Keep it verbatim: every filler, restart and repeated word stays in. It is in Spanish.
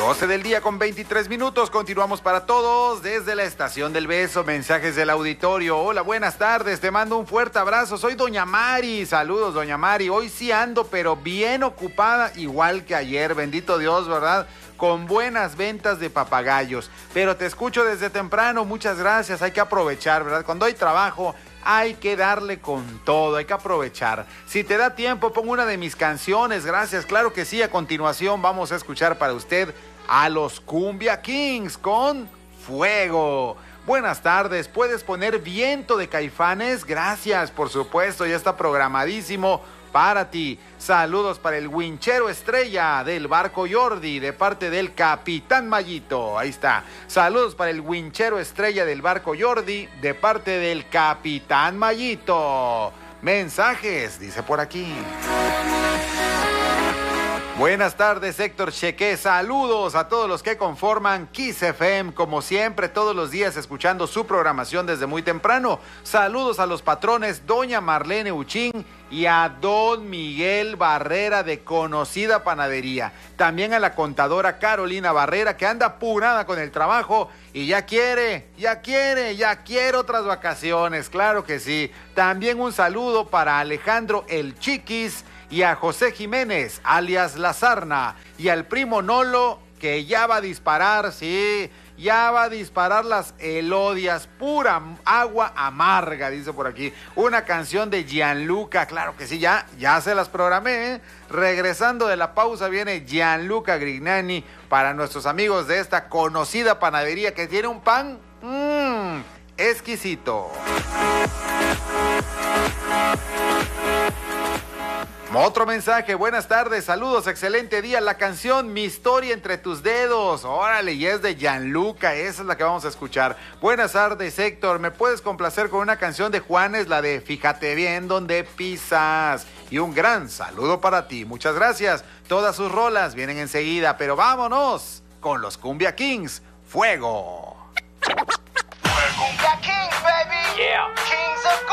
doce del día con veintitrés minutos. Continuamos para todos desde la Estación del Beso. Mensajes del auditorio. Hola, buenas tardes. Te mando un fuerte abrazo. Soy Doña Mari. Saludos, Doña Mari. Hoy sí ando, pero bien ocupada, igual que ayer. Bendito Dios, ¿verdad? Con buenas ventas de papagayos. Pero te escucho desde temprano. Muchas gracias. Hay que aprovechar, ¿verdad? Cuando hay trabajo, hay que darle con todo, hay que aprovechar. Si te da tiempo, pongo una de mis canciones, gracias, claro que sí. A continuación vamos a escuchar para usted a los Cumbia Kings con Fuego. Buenas tardes, ¿puedes poner Viento de Caifanes? Gracias, por supuesto, ya está programadísimo para ti. Saludos para el winchero estrella del barco Jordi de parte del Capitán Mayito. Ahí está. Saludos para el winchero estrella del barco Jordi de parte del Capitán Mayito. Mensajes, dice por aquí. Buenas tardes, Héctor Cheque. Saludos a todos los que conforman Kiss F M, como siempre, todos los días escuchando su programación desde muy temprano. Saludos a los patrones Doña Marlene Uchín y a Don Miguel Barrera de Conocida Panadería. También a la contadora Carolina Barrera, que anda apurada con el trabajo y ya quiere, ya quiere, ya quiere otras vacaciones, claro que sí. También un saludo para Alejandro El Chiquis y a José Jiménez, alias La Sarna, y al primo Nolo, que ya va a disparar, sí, ya va a disparar las Elodias, pura agua amarga, dice por aquí. Una canción de Gianluca, claro que sí, ya, ya se las programé, ¿eh? Regresando de la pausa viene Gianluca Grignani para nuestros amigos de esta conocida panadería que tiene un pan mmm, exquisito. Otro mensaje, buenas tardes, saludos, excelente día, la canción Mi Historia Entre Tus Dedos, órale, y es de Gianluca, esa es la que vamos a escuchar. Buenas tardes, Héctor, ¿me puedes complacer con una canción de Juanes, la de Fíjate Bien Donde Pisas? Y un gran saludo para ti, muchas gracias, todas sus rolas vienen enseguida, pero vámonos con los Cumbia Kings, Fuego. Cumbia Kings, baby, yeah. Kings of